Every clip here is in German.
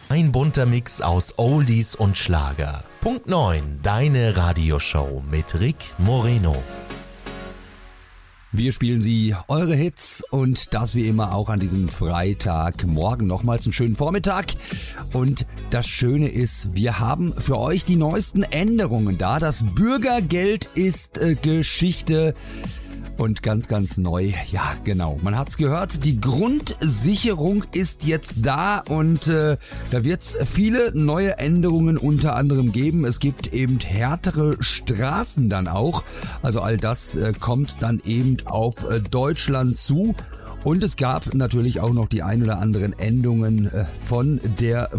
Ein bunter Mix aus Oldies und Schlager. Punkt 9, deine Radioshow mit Rick Moreno. Wir spielen Sie eure Hits und das wie immer auch an diesem Freitagmorgen. Nochmals einen schönen Vormittag. Und das Schöne ist, wir haben für euch die neuesten Änderungen da. Das Bürgergeld ist Geschichte. Und ganz, ganz neu, ja genau, man hat's gehört, die Grundsicherung ist jetzt da und da wird's viele neue Änderungen unter anderem geben. Es gibt eben härtere Strafen dann auch, also all das kommt dann eben auf Deutschland zu. Und es gab natürlich auch noch die ein oder anderen Änderungen von der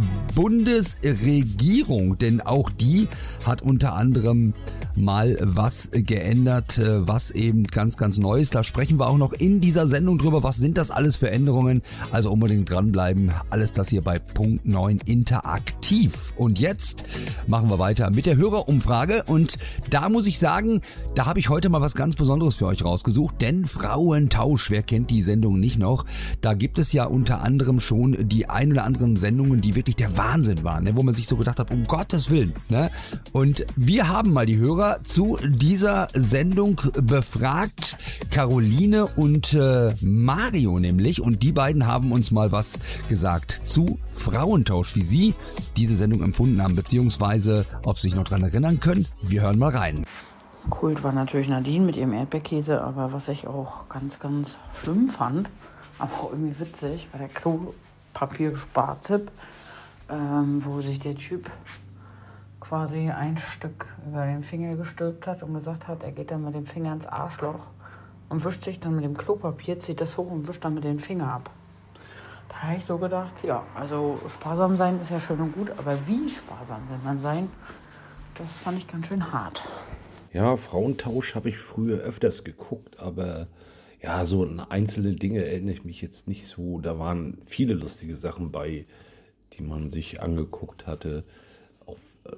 Bundesregierung, denn auch die hat unter anderem mal was geändert, was eben ganz, ganz neu ist. Da sprechen wir auch noch in dieser Sendung drüber, was sind das alles für Änderungen. Also unbedingt dranbleiben, alles das hier bei Punkt 9 interaktiv. Und jetzt machen wir weiter mit der Hörerumfrage und da muss ich sagen, da habe ich heute mal was ganz Besonderes für euch rausgesucht, denn Frauentausch, wer kennt die Sendung nicht noch, da gibt es ja unter anderem schon die ein oder anderen Sendungen, die wirklich der Wahnsinn waren, ne? Wo man sich so gedacht hat, um Gottes Willen. Ne? Und wir haben mal die Hörer zu dieser Sendung befragt, Caroline und Mario nämlich, und die beiden haben uns mal was gesagt zu Frauentausch, wie sie diese Sendung empfunden haben, beziehungsweise ob sie sich noch dran erinnern können. Wir hören mal rein. Kult war natürlich Nadine mit ihrem Erdbeerkäse, aber was ich auch ganz, ganz schlimm fand, aber auch irgendwie witzig, war der Klopapier-Spartipp, wo sich der Typ quasi ein Stück über den Finger gestülpt hat und gesagt hat, er geht dann mit dem Finger ins Arschloch und wischt sich dann mit dem Klopapier, zieht das hoch und wischt dann mit dem Finger ab. Da habe ich so gedacht, ja, also sparsam sein ist ja schön und gut, aber wie sparsam will man sein, das fand ich ganz schön hart. Ja, Frauentausch habe ich früher öfters geguckt, aber ja, so an einzelne Dinge erinnere ich mich jetzt nicht so. Da waren viele lustige Sachen bei, die man sich angeguckt hatte. Auch,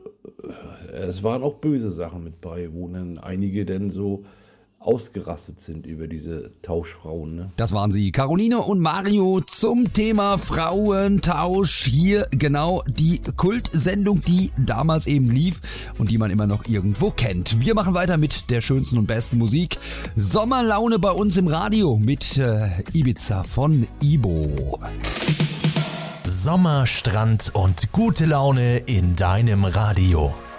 es waren auch böse Sachen mit bei, wo dann einige dann so ausgerastet sind über diese Tauschfrauen. Ne? Das waren sie, Caroline und Mario zum Thema Frauentausch. Hier genau die Kultsendung, die damals eben lief und die man immer noch irgendwo kennt. Wir machen weiter mit der schönsten und besten Musik. Sommerlaune bei uns im Radio mit Ibiza von Ibo. Sommer, Strand und gute Laune in deinem Radio.